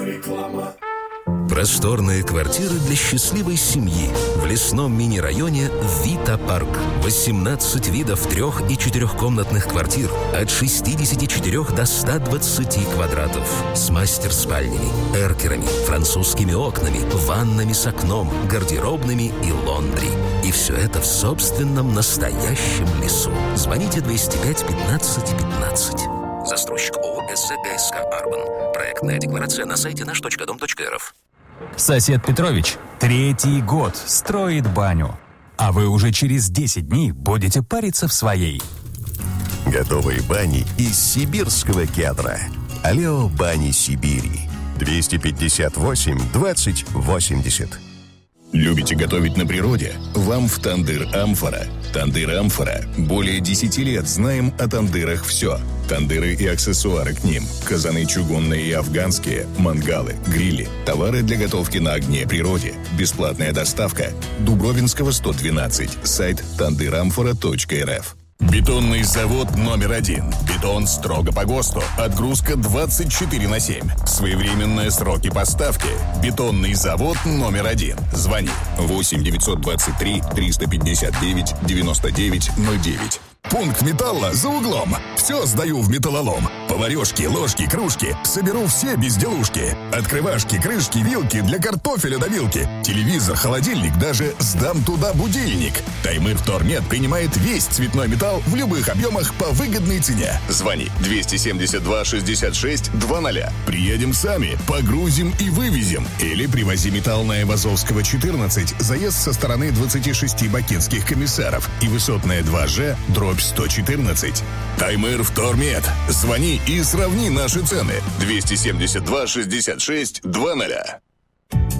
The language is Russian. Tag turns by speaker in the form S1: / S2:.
S1: Реклама.
S2: Просторные квартиры для счастливой семьи в лесном мини-районе Вита Парк. 18 видов 3- и 4-комнатных квартир от 64 до 120 квадратов. С мастер-спальнями, эркерами, французскими окнами, ваннами с окном, гардеробными и лондри. И все это в собственном настоящем лесу. Звоните 205 15 15. Застройщик ООО СЗКСК «Арбан». Проектная декларация на сайте наш.дом.рф.
S3: Сосед Петрович 3-й год строит баню, а вы уже через 10 дней будете париться в своей.
S4: Готовые бани из сибирского кедра. Алео Бани Сибири. 258 20 80.
S5: Любите готовить на природе? Вам в Тандыр Амфора. Тандыр Амфора. Более 10 лет знаем о тандырах все. Тандыры и аксессуары к ним. Казаны чугунные и афганские, мангалы, грили, товары для готовки на огне природе. Бесплатная доставка. Дубровинского 112. Сайт tandyramfora.rf. Бетонный завод номер 1. Бетон строго по ГОСТу. Отгрузка 24/7. Своевременные сроки поставки. Бетонный завод номер 1. Звони 8 923 359 99 09. Пункт металла за углом. Все сдаю в металлолом. Поварешки, ложки, кружки. Соберу все безделушки. Открывашки, крышки, вилки для картофеля до вилки. Телевизор, холодильник, даже сдам туда будильник. Таймыр Втормет принимает весь цветной металл в любых объемах по выгодной цене. Звони 272 66 00. Приедем сами, погрузим и вывезем. Или привози металл на Айвазовского 14. Заезд со стороны 26 бакинских комиссаров. И высотная 2Ж, дробь 114. Таймыр Втормет. Звони и сравни наши цены. 272 66 00.